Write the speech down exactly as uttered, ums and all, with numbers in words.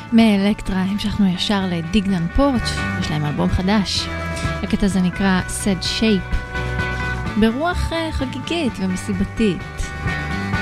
מאלקטרה המשכנו ישר לדיגנן פורץ', יש להם אלבום חדש. הקטע הזה נקרא Sad Shape, ברוח חגיגית ומסיבתית.